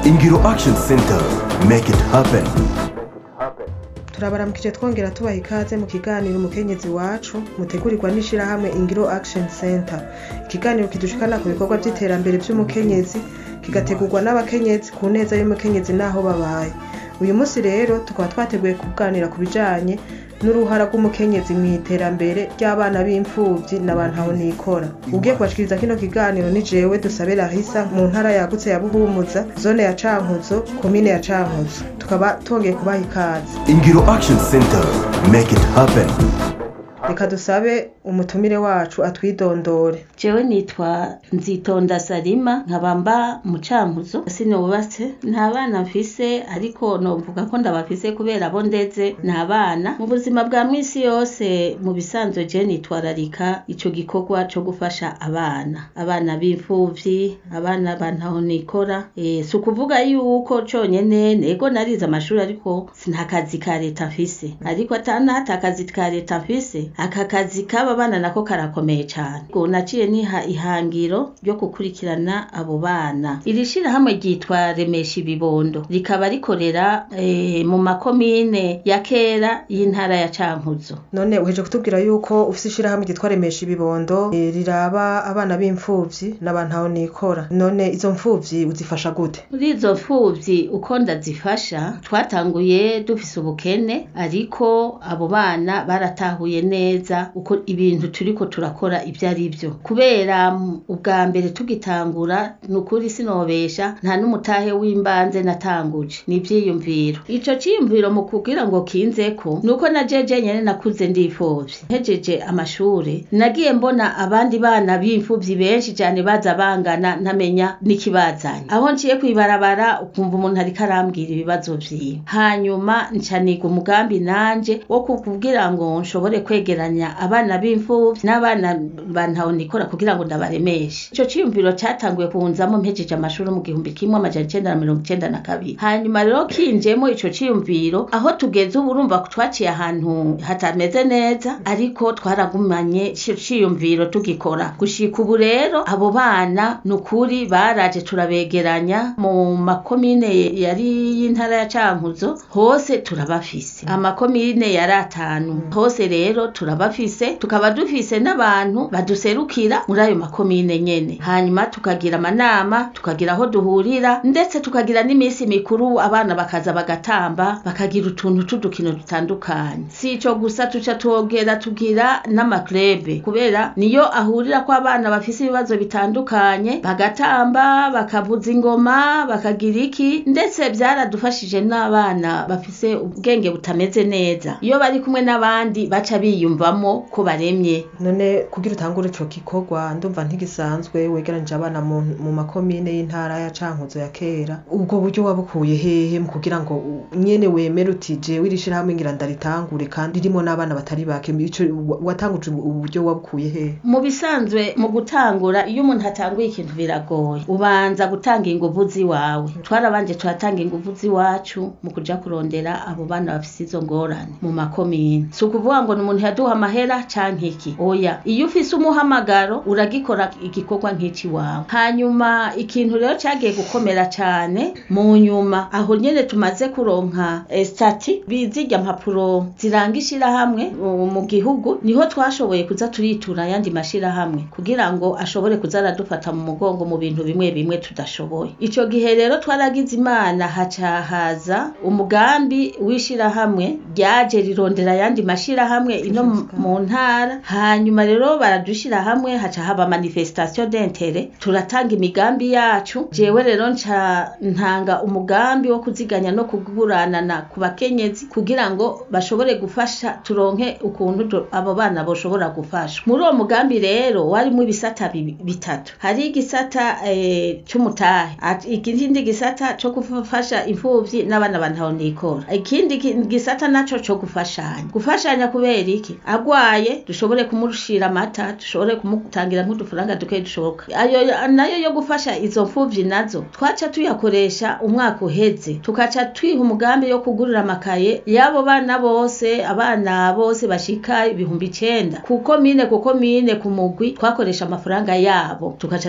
Ingiro Action Center, make it happen. Turabaramukije twongera tubaha ikaze mu kiganiro umukenyezi wacu mutegurirwa n'ishirahamwe Ingiro Action Center. Ikiganiro kidushikana ku bikorwa by'iterambere by'umukenyezi kigategurwa n'abakenyezi ku neza y'umukenyezi naho babaye. Uyu munsi rero tukaba twateguye kuganira ku bijanye n'uruhara rw'umukenyezi mu iterambere ry'abana b'imfuvyi n'abantu nikora. Ugiye kubashikiriza kino kiganiro ni jewe Dusabe Larissa mu ntara yagutse ya Buhumuza, zone ya Cankuzo, komine ya Cankuzo. Tukaba tongeye kubaha ikaze. Ingiro Action Center, make it happen. Reka dusabe umutumire wacu atwidondore. Jewe nitwa Nzitonda Salima, nkabamba mu Cankuzo. Sinubatse, nta bana mfise, ariko novuga ko ndabafise kubera bo ndeze nta bana. Mu buzima bwa misi yose mu bisanzwe je nitwararika ico gikorwa co gufasha abana b'imfuvyi, abana bantaho nikora. Si ukuvuga yuko conyene nego narize amashuri ariko sinakazi ka leta mfise, ariko hata akazi ka leta mfise, aka kazi kaba bana nako karakomeye cyane. Ngo naciye niha ihangiro ryo gukurikirana abo bana. Iri shirahamwe ryitwa Remesha Ibibondo, rikaba rikorera mu makomine ya kera y'intara ya Cankuzo. None uheje kutubwira yuko ufise ishirahamwe ryitwa Remesha Ibibondo riraba abana b'imfuvyi n'abantaho nikora. None izo mfuvyi uzifasha gute? Muri izo mfuvyi uko ndazifasha, twatanguye dufise ubukene, ariko abo bana baratahuye neza uko ibintu turiko turakora ibyo ari byo. Kubera ubwa mbere tugitangura nukuri sinobesha, nta n'umutahe w'imbanze natanguje, nivyiyumviro. Ico ciyumviro mu kugira ngo kinzeko nuko na jeje nyene nakuze ndifovye. Hejeje amashure nagiye mbona abandi bana b'imfuvyi benshi cyane baza bangana ntamenya nikibazanye. Aho nciye kwibarabara ukumva umuntu ari karambwira ibibazo vyiwe. Hanyuma ncaniga umugambi nanje wo kukugira ngo nshobore kwegeranya abana b'imfuvyi n'abana bantaho nikora kugira ngo ndabaremeshe. Ico ciyumviro cyatanguye kunzamo mpejeje amashuri mu 1992. Hanyuma rero kinjemo ico ciyumviro, aho tugeze ubu urumva twaciye ahantu hatameze neza, ariko twaragumanye ico ciyumviro tugikora. Gushika ubu rero abo bana nukuri baraje turabegeranya mu makomine yari y'intara ya Cankuzo, hose turabafise. Amakomine yari 5 hose rero turabafise, tukaba dufise n'abantu baduserukira muri ayo makomine nyene. Hanyuma tukagira amanama, tukagira aho duhurira, ndetse tukagira n'imisi mikuru abana bakaza bagatamba, bakagira utuntu tudukino dutandukanye. Si ico gusa, tuca tugira n'amaklebe, kubera niyo ahurira ko abana bafise ibibazo bitandukanye, bagatamba, bakavuza ingoma, bakagira iki, ndetse byaradufashije n'abana bafise ubwenge butameze neza. Iyo bari kumwe n'abandi baca biyumvamo ko baremye. None kugira utangure ico gikorwa ndumva ntigisanzwe, wegeranije abana mu makomine y'intara ya Cankuzo ya kera. Ubwo buryo wabukuye hehe mu kugira ngo nyene wemere uti jewe irishirahamwe ngira ndaritangure kandi ririmo n'abana batari bake? Ico watanguje uburyo wabukuye hehe? Mu bisanzwe mu gutangura, iyo umuntu atanguye ikintu biragoye, ubanza gutanga inguvu ziwawe. Twarabanje turatanga inguvu ziwacu mu kuja kurondera abo bana bafise izo ngorane mu makomine. Si ukuvuga ngo n'umuntu yaduha amahera canke iki, oya, iyo ufise umuhamagaro uragikora igikorwa nk'iki wawe. Hanyuma ikintu rero cyagiye gukomera cyane mu nyuma, aho nyene tumaze kuronka stati bizirya mpapuro zirangishira hamwe mu gihugu, niho twashoboye kuza turitura yandi mashira hamwe kugira ngo ashobore kuzara dufata mu mugongo mu bintu bimwe bimwe tudashoboye. Ico gihe rero twaragize Imana, hacahaza umugambi wishira hamwe ryaje rirondera yandi mashira hamwe ino mu ntara. Hanyuma rero baradushira hamwe, haca haba manifestation d'intérêt, turatanga imigambi yacu. Jewe rero ntanga umugambi wo kuziganya no kuguranana ku bakenyezi kugira ngo bashobore gufasha, turonke ukuntu abo bana boshobora gufasha. Muri uwo mugambi rero warimo ibisata bitatu. Hari igisata c'umutahe, ikindi gisata co gufasha imfuvyi n'abana bantaho nikora, ikindi gisata naco co gufashanya kubera iki agwaye dushobore kumurushira amata, dushobore kumutangira nk'udufaranga duke dushoboka. Ayo nayo yo gufasha izo mfuvyi nazo twaca tuyakoresha umwaka uheze, tukaca twiha umugambi yo kugurira amakaye yabo bana bose, abana bose bashika 9,000 kuko mine ku mugwi twakoresha amafaranga yabo, tukaca